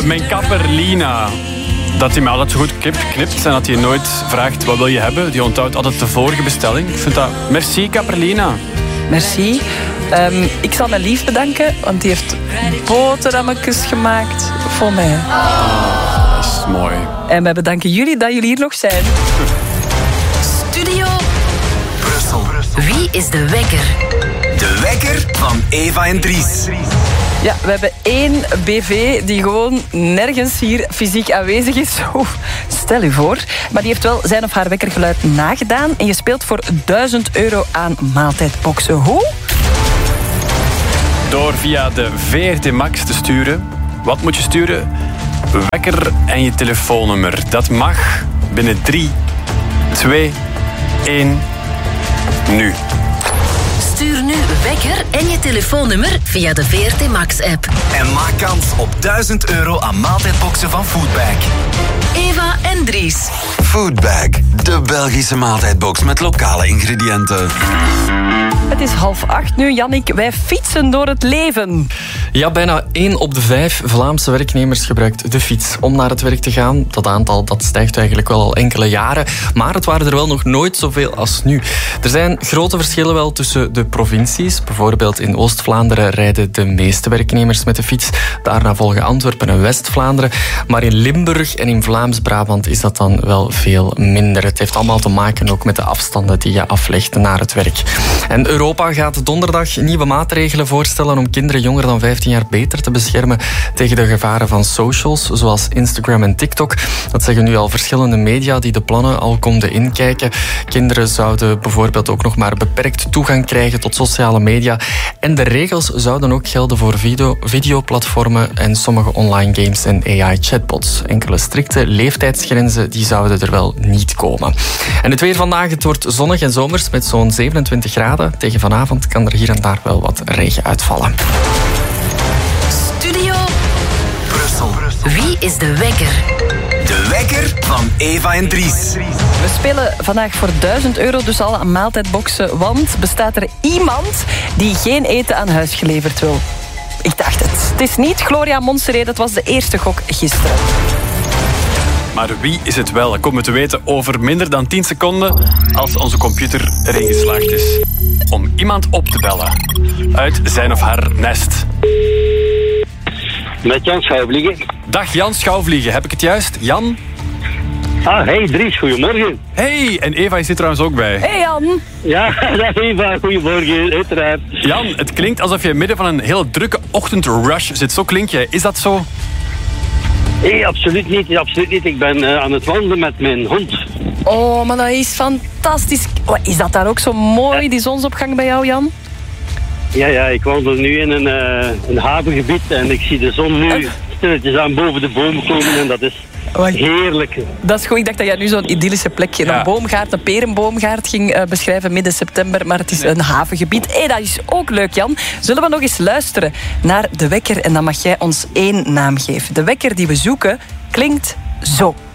Mijn kapper Lina. Dat hij me altijd zo goed knipt en dat hij nooit vraagt wat wil je hebben. Die onthoudt altijd de vorige bestelling. Ik vind dat... Merci, kapper Lina. Merci. Ik zal mijn lief bedanken, want die heeft boterhammetjes gemaakt voor mij. Dat is mooi. En wij bedanken jullie dat jullie hier nog zijn. Studio Brussel. Wie is de wekker? De wekker van Eva en Dries. Ja, we hebben 1 BV die gewoon nergens hier fysiek aanwezig is. Stel u voor. Maar die heeft wel zijn of haar wekkergeluid nagedaan. En je speelt voor €1000 aan maaltijdboxen. Hoe? Door via de VRT Max te sturen. Wat moet je sturen? Wekker en je telefoonnummer. Dat mag binnen 3, 2, 1, nu. Stuur nu wekker en je telefoonnummer via de VRT Max-app. En maak kans op €1000 aan maaltijdboxen van Foodbag. Eva en Dries. Foodbag, de Belgische maaltijdbox met lokale ingrediënten. Het is 7:30 nu, Jannik. Wij fietsen door het leven. Ja, bijna 1 op de 5 Vlaamse werknemers gebruikt de fiets om naar het werk te gaan. Dat aantal dat stijgt eigenlijk wel al enkele jaren. Maar het waren er wel nog nooit zoveel als nu. Er zijn grote verschillen wel tussen de provincies. Bijvoorbeeld in Oost-Vlaanderen rijden de meeste werknemers met de fiets. Daarna volgen Antwerpen en West-Vlaanderen. Maar in Limburg en in Vlaams-Brabant is dat dan wel veel minder. Het heeft allemaal te maken ook met de afstanden die je aflegt naar het werk. En Europa gaat donderdag nieuwe maatregelen voorstellen om kinderen jonger dan 15 jaar beter te beschermen tegen de gevaren van socials, zoals Instagram en TikTok. Dat zeggen nu al verschillende media die de plannen al konden inkijken. Kinderen zouden bijvoorbeeld ook nog maar beperkt toegang krijgen tot sociale media. En de regels zouden ook gelden voor videoplatformen en sommige online games en AI-chatbots. Enkele strikte leeftijdsgrenzen die zouden er wel niet komen. En het weer vandaag, het wordt zonnig en zomers met zo'n 27 graden. Tegen vanavond kan er hier en daar wel wat regen uitvallen. Studio Brussel. Wie is de wekker? De wekker van Eva en Dries. We spelen vandaag voor €1000 dus al aan maaltijdboxen. Want bestaat er iemand die geen eten aan huis geleverd wil? Ik dacht het. Het is niet Gloria Monserrat, dat was de eerste gok gisteren. Maar wie is het wel? Dat komen we te weten over minder dan 10 seconden als onze computer erin geslaagd is om iemand op te bellen uit zijn of haar nest. Met Jan Schouwvliegen. Dag Jan Schouwvliegen, heb ik het juist? Jan? Ah, hey Dries, goedemorgen. Hey, en Eva is er trouwens ook bij. Hey Jan. Ja, dag Eva, goedemorgen, uiteraard. Jan, het klinkt alsof je in midden van een heel drukke ochtendrush zit. Zo klink jij. Is dat zo? Nee, absoluut niet, absoluut niet. Ik ben aan het wandelen met mijn hond. Oh, maar dat is fantastisch. Oh, is dat daar ook zo mooi, die zonsopgang bij jou, Jan? Ja, ik wandel nu in een havengebied en ik zie de zon nu stilletjes aan boven de bomen komen en dat is heerlijk. Dat is goed. Ik dacht dat jij nu zo'n idyllische plekje, een boomgaard, een perenboomgaard ging beschrijven midden september, maar het is een havengebied. Dat is ook leuk, Jan. Zullen we nog eens luisteren naar de wekker en dan mag jij ons 1 naam geven. De wekker die we zoeken klinkt zo.